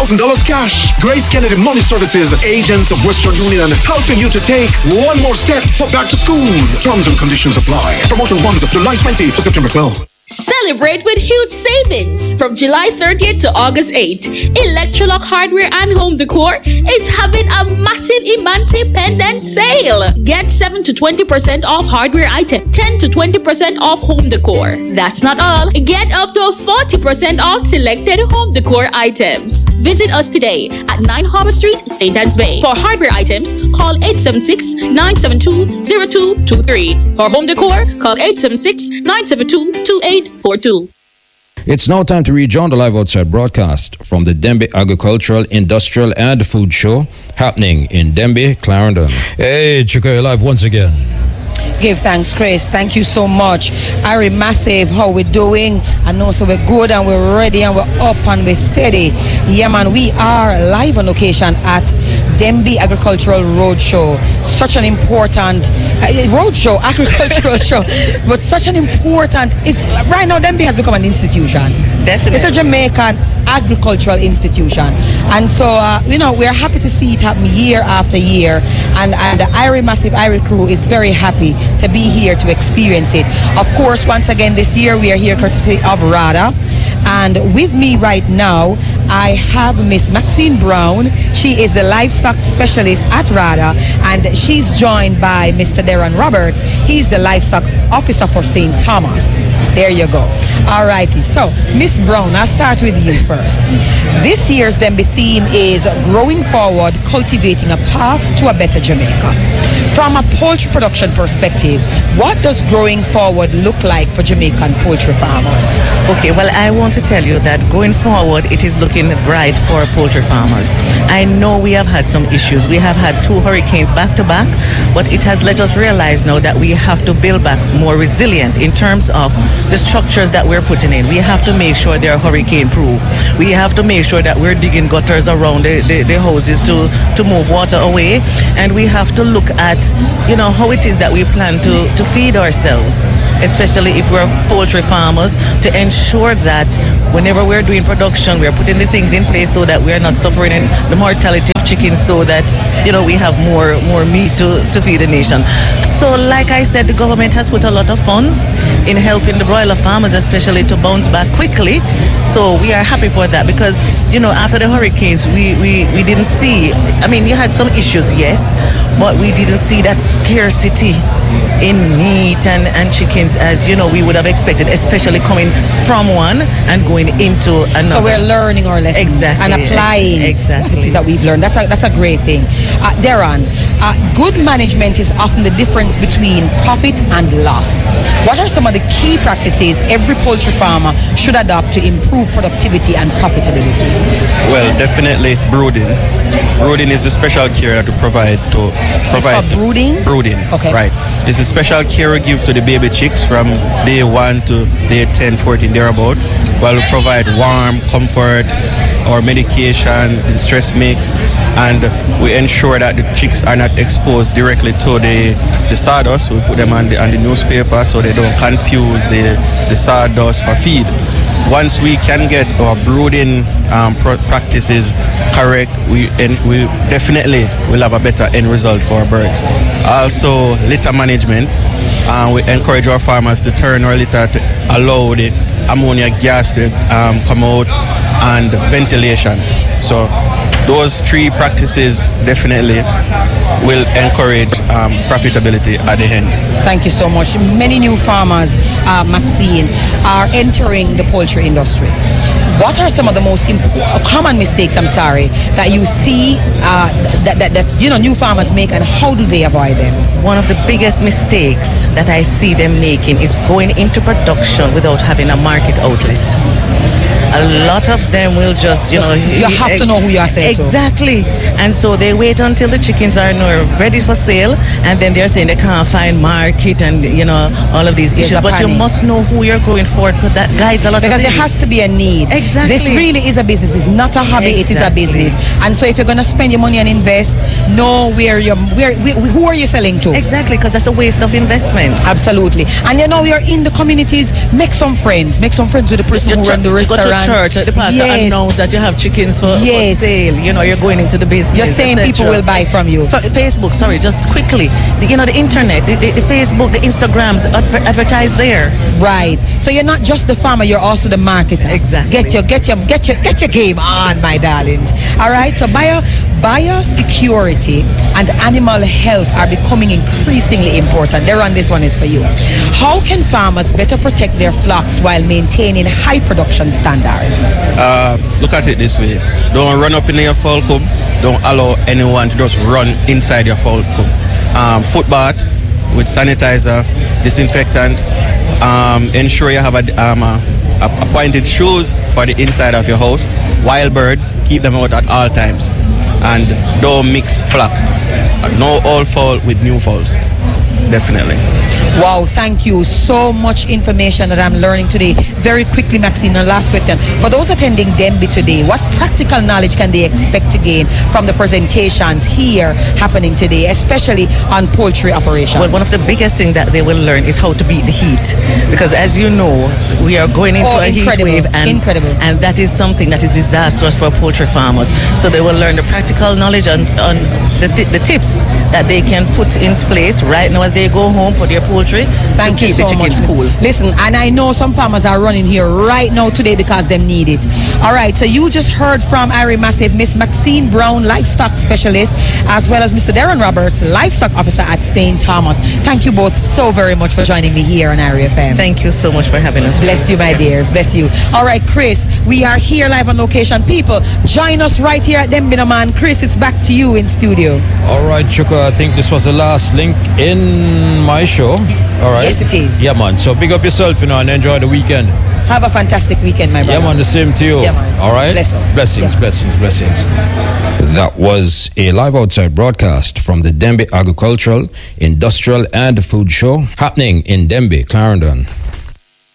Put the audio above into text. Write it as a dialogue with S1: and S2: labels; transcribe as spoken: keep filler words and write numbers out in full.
S1: thousand dollars cash. Grace Kennedy Money Services, agents of Western Union, helping you to take one more step for back to school. Terms and conditions apply. Promotion runs July twentieth to September twelfth.
S2: Celebrate with huge savings from July thirtieth to August eighth. Electrolux Hardware and Home Decor is having a massive Imansi pendant sale. Get seven to twenty percent off hardware items, ten to twenty percent off home decor. That's not all. Get up to forty percent off selected home decor items. Visit us today at nine Harbour Street, Saint Anne's Bay. For hardware items, call eight seven six, nine seven two, zero two two three. For home decor, call eight seven six, nine seven two, two eight four two.
S3: It's now time to rejoin the Live Outside broadcast from the Denby Agricultural, Industrial and Food Show happening in Denby, Clarendon.
S4: Hey, Chuka, live once again.
S5: Give thanks, Chris. Thank you so much. Ari Massive, how we doing? I know so we're good and we're ready and we're up and we're steady. Yeah, man, we are live on location at Denby Agricultural Roadshow. Such an important uh, roadshow, agricultural show, but such an important. It's right now. Denby has become an institution.
S6: Definitely,
S5: it's a Jamaican agricultural institution, and so uh, you know we're happy to see it happen year after year. And and the Irie Massive Irie crew is very happy to be here to experience it. Of course, once again this year we are here courtesy of RADA. And with me right now, I have Miss Maxine Brown. She is the livestock specialist at RADA, and she's joined by Mister Darren Roberts. He's the livestock officer for Saint Thomas. There you go. All righty. So, Miss Brown, I'll start with you first. This year's Denby theme is Growing Forward, Cultivating a Path to a Better Jamaica. From a poultry production perspective, what does growing forward look like for Jamaican poultry farmers?
S6: Okay, well, I want to tell you that going forward, it is looking bright for poultry farmers. I know we have had some issues. We have had two hurricanes back to back, but it has let us realize now that we have to build back more resilient in terms of the structures that we're putting in. We have to make sure they're hurricane proof. We have to make sure that we're digging gutters around the, the, the houses to, to move water away. And we have to look at, you know, how it is that we plan to, to feed ourselves, especially if we're poultry farmers, to ensure that whenever we're doing production, we're putting the things in place so that we're not suffering in the mortality of chickens, so that, you know, we have more more meat to, to feed the nation. So like I said, the government has put a lot of funds in helping the broiler farmers, especially to bounce back quickly. So we are happy for that because, you know, after the hurricanes, we, we, we didn't see, I mean, you had some issues, yes, but we didn't see that scarcity in meat and, and chickens as, you know, we would have expected, especially coming from one and going into another.
S5: So we're learning our lessons
S6: exactly.
S5: and applying
S6: exactly.
S5: what it is that we've learned. That's a, that's a great thing. Uh, Darren, uh, good management is often the difference between profit and loss. What are some of the key practices every poultry farmer should adopt to improve productivity and profitability?
S7: Well, definitely brooding. Brooding is the special care that we provide to provide
S5: it's called brooding?
S7: Brooding.
S5: Okay.
S7: Right. It's a special care we give to the baby chicks from day one to day ten, fourteen, thereabout. While we provide warm, comfort, or medication, stress mix, and we ensure that the chicks are not exposed directly to the, the sawdust. We put them on the, on the newspaper so they don't confuse the, the sawdust for feed. Once we can get our brooding um, practices correct, we and we definitely will have a better end result for our birds. Also, litter management. Uh, we encourage our farmers to turn our litter to allow the ammonia gas to um, come out, and ventilation. So those three practices definitely will encourage um, profitability at the end.
S5: Thank you so much. Many new farmers, uh, Maxine, are entering the poultry industry. What are some of the most imp- common mistakes, I'm sorry, that you see uh, that, that, that you know new farmers make, and how do they avoid them?
S6: One of the biggest mistakes that I see them making is going into production without having a market outlet. A lot of them will just, you know...
S5: You have to know who you are selling to.
S6: Exactly. And so they wait until the chickens are ready for sale, and then they're saying they can't find market and, you know, all of these issues. But you must know who you're going for, because that guys a lot
S5: because
S6: of
S5: there has to be a need.
S6: Exactly. Exactly.
S5: This really is a business. It's not a hobby. Exactly. It is a business. And so if you're going to spend your money and invest, know where you're, where, who are you selling to?
S6: Exactly, because that's a waste of investment.
S5: Absolutely. And you know, you're in the communities, make some friends. Make some friends with the person
S6: you
S5: who
S6: tr-
S5: run the restaurant.
S6: You go to church, like the pastor
S5: yes.
S6: announce that you have chickens for,
S5: yes.
S6: for sale. You know, you're going into the business.
S5: You're saying people will buy from you.
S6: F- Facebook, sorry, just quickly. The, you know, the internet, the, the, the Facebook, the Instagrams, adver- advertise there.
S5: Right. So you're not just the farmer, you're also the marketer.
S6: Exactly.
S5: Get your get your get your get your game on, my darlings. All right. So bio biosecurity and animal health are becoming increasingly important. There on this one is for you. How can farmers better protect their flocks while maintaining high production standards?
S7: Uh, look at it this way. Don't run up in your fowl coop. Don't allow anyone to just run inside your fowl coop. Um, foot bath with sanitizer, disinfectant. Um, ensure you have a, um, a, a pointed shoes for the inside of your house. Wild birds, keep them out at all times. And don't mix flock. No old fowl with new fowls. Definitely.
S5: Wow, thank you. So much information that I'm learning today. Very quickly, Maxine, the last question. For those attending Dembi today, what practical knowledge can they expect to gain from the presentations here happening today, especially on poultry operations?
S6: Well, one of the biggest things that they will learn is how to beat the heat. Because as you know, we are going into
S5: oh,
S6: a heat wave, and,
S5: incredible.
S6: and that is something that is disastrous for poultry farmers. So they will learn the practical knowledge and, and the, th- the tips that they can put into place right now as they go home for their poultry.
S5: Thank you
S6: keep
S5: so
S6: the chickens
S5: much.
S6: cool.
S5: Listen, and I know some farmers are running here right now today because they need it. All right, so you just heard from Irie Massive, Miss Maxine Brown, livestock specialist, as well as Mister Darren Roberts, livestock officer at Saint Thomas. Thank you both so very much for joining me here on Irie F M.
S6: Thank you so much for having us.
S5: Bless you, my dears. Bless you. All right, Chris, we are here live on location. People, join us right here at Dembi Man. Chris, it's back to you in studio.
S4: All right, Chuka, I think this was the last link in my show. All right.
S5: Yes, it is.
S4: Yeah, man. So big up yourself, you know, and enjoy the weekend.
S5: Have a fantastic weekend, my brother.
S4: Yeah, man. The same to you.
S5: Yeah, man.
S4: All right.
S5: Bless you.
S4: Blessings,
S5: Yeah.
S4: blessings, blessings.
S3: That was a live outside broadcast from the Dembi Agricultural, Industrial and Food Show happening in Dembi, Clarendon.